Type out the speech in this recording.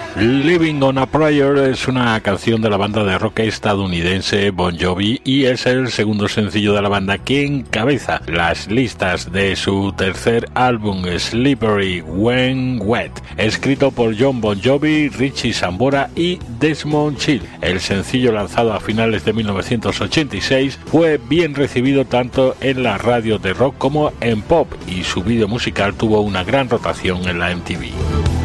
Living on a Prayer es una canción de la banda de rock estadounidense Bon Jovi y es el segundo sencillo de la banda que encabeza las listas de su tercer álbum Slippery When Wet, escrito por John Bon Jovi, Richie Sambora y Desmond Child. El sencillo, lanzado a finales de 1986, fue bien recibido tanto en la radio de rock como en pop y su vídeo musical tuvo una gran rotación en la MTV.